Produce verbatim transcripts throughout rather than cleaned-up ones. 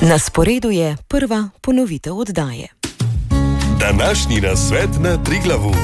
Na sporedu je prva ponovitev oddaje. Današnji nasvet na Triglavu.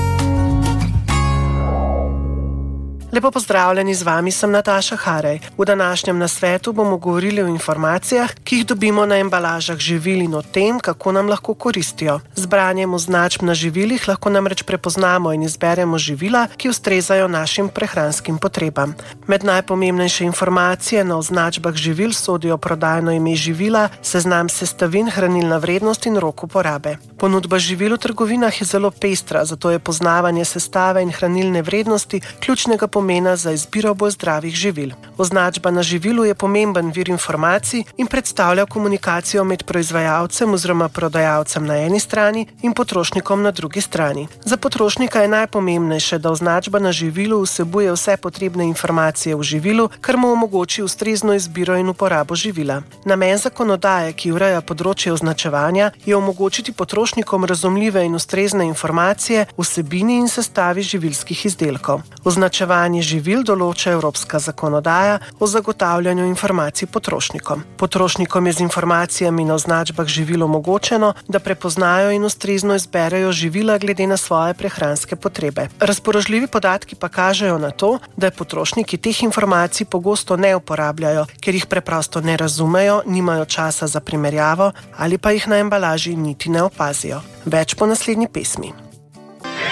Lepo pozdravljeni, z vami sem Nataša Harej. V današnjem nasvetu bomo govorili o informacijah, ki jih dobimo na embalažah živil in o tem, kako nam lahko koristijo. Z branjem označb na živilih lahko namreč prepoznamo in izberemo živila, ki ustrezajo našim prehranskim potrebam. Med najpomembnejše informacije na označbah živil sodijo prodajno ime živila, seznam sestavin, hranilna vrednost in rok uporabe. Ponudba živil v trgovinah je zelo pestra, zato je poznavanje sestave in hranilne vrednosti ključnega pomena za izbiro bolj zdravih živil. Označba na živilu je pomemben vir informacij in predstavlja komunikacijo med proizvajalcem oziroma prodajalcem na eni strani in potrošnikom na drugi strani. Za potrošnika je najpomembnejše, da označba na živilu vsebuje vse potrebne informacije v živilu, kar mu omogoči ustrezno izbiro in uporabo živila. Namen zakonodaje, ki ureja področje označevanja, je omogočiti potrošnikom razumljive in ustrezne informacije o vsebini in sestavi živilskih izdelkov. Označevanje živil določa evropska zakonodaja o zagotavljanju informacij potrošnikom. Potrošnikom je z informacijami na označbah živil omogočeno, da prepoznajo in ustrezno izberejo živila glede na svoje prehranske potrebe. Razpoložljivi podatki pa kažejo na to, da potrošniki teh informacij pogosto ne uporabljajo, ker jih preprosto ne razumejo, nimajo časa za primerjavo ali pa jih na embalaži niti ne opazijo. Več po naslednji pesmi.